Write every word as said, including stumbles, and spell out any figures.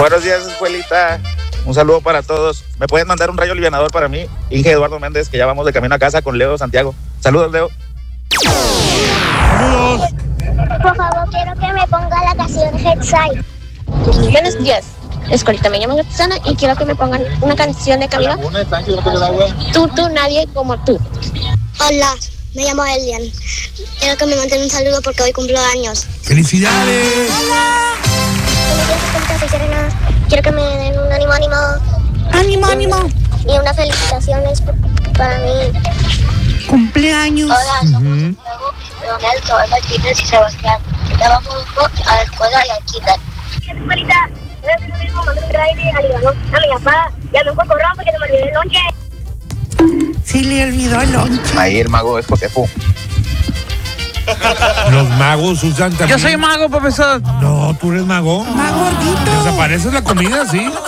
Buenos días, escuelita. Un saludo para todos. ¿Me pueden mandar un rayo alivianador para mí? Inge Eduardo Méndez, que ya vamos de camino a casa con Leo Santiago. Saludos, Leo. Saludos. Por favor, quiero que me ponga la canción Headside. Buenos días, escuelita. Me llamo Roxana y quiero que me pongan una canción de Camila. Tú, tú, nadie como tú. Hola, me llamo Elian. Quiero que me manden un saludo porque hoy cumplo años. ¡Felicidades! Buenos días, escuelita, soy Serena. Quiero que me den un ánimo, ánimo. Ánimo, ánimo. Y unas felicitaciones para mí. Cumpleaños. Hola, somos uh-huh. Leonel, Joel Martínez y Sebastián. Ya vamos a la escuela y al kinder. Escuelita, voy a hacer lo mismo, mando un drive al Ivanón a mi papá. Ya me un poco rojo porque se me olvidó el lonche. Sí, le olvidó el lonche. Ahí el mago es Josefo. Los magos usan también. Yo soy mago, profesor. No, tú eres mago. Más gordito. Desaparece la comida, sí.